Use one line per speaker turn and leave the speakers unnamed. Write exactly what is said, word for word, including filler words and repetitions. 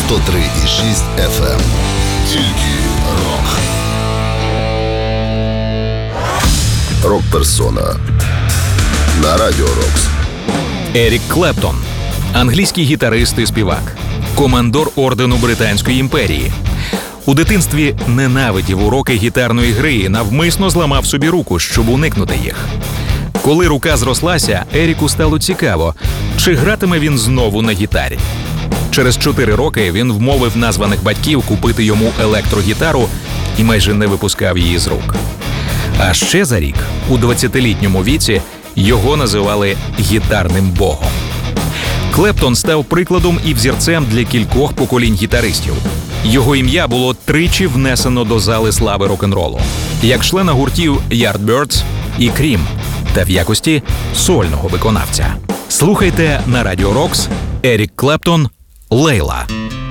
сто три і шість еф ем. Тільки рок. Рок-персона на Радіо Рокс.
Ерік Клептон – англійський гітарист і співак, командор ордену Британської імперії. У дитинстві ненавидів уроки гітарної гри і навмисно зламав собі руку, щоб уникнути їх. Коли рука зрослася, Еріку стало цікаво, чи гратиме він знову на гітарі. Через чотири роки він вмовив названих батьків купити йому електрогітару і майже не випускав її з рук. А ще за рік, у двадцятилітньому віці, його називали гітарним богом. Клептон став прикладом і взірцем для кількох поколінь гітаристів. Його ім'я було тричі внесено до зали слави рок-н-ролу, як члена гуртів Yardbirds і Cream, та в якості сольного виконавця. Слухайте на Радіо Рокс Ерік Клептон «Лейла».